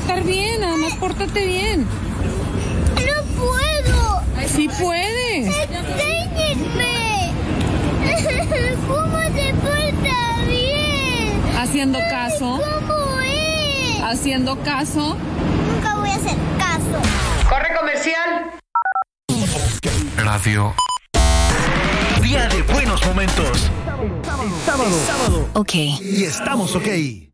portar bien, nada más pórtate bien. ¡No puedo! ¡Sí puedes! ¡Enséñenme! ¿Cómo se porta bien? ¿Haciendo caso? ¿Cómo es? ¿Haciendo caso? Nunca voy a hacer caso. ¡Corre comercial! Radio. Día de buenos momentos. Sábado. Ok. Y estamos ok.